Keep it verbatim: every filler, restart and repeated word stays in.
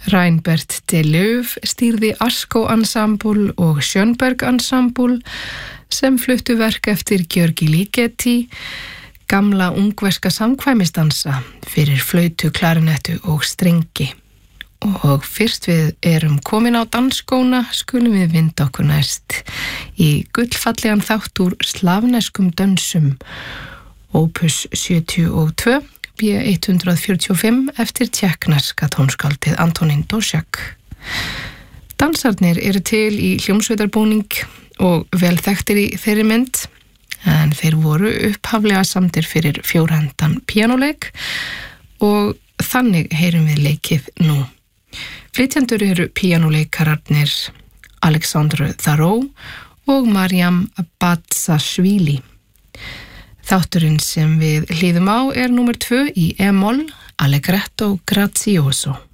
Reinbert Deleuve stýrði Asko Ensemble og Schönberg Ensemble sem fluttu verk eftir György Ligeti, gamla ungverska samkvæmisdansa fyrir flautu, klarinettu og strengi. Og fyrst við erum komin á dansskóna skulum við vinda okkur næst í gullfallegan þátt úr slavneskum dönsum, opus sjötíu og tvö, B hundrað fjörutíu og fimm eftir tékkneska tónskáldið Antonín Dvořák. Dansarnir eru til í hljómsveitarbúning og vel þekktir í þeirri mynd, en þeir voru upphaflega samdir fyrir fjórhendan píanóleik og þannig heyrum við leikið nú. Flytjendur eru píanóleikararnir Alexandre Tharot og Mariam Batsashvili. Þátturinn sem við hlýðum á er númer tvö í e-moll, Allegretto Grazioso.